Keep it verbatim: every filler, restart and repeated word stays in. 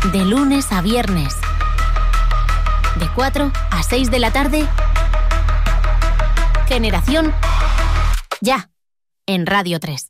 De lunes a viernes. De cuatro a seis de la tarde. Generación Ya. En Radio tres.